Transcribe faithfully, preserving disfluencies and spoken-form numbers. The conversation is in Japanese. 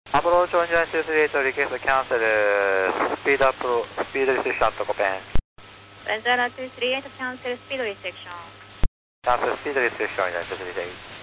アプローチオンジャンシースリートリクエストキャンセルスピードアップスピードリストリクションとコペン Banjara two three eight cancel speed restriction. Cancel speed restriction in two three eight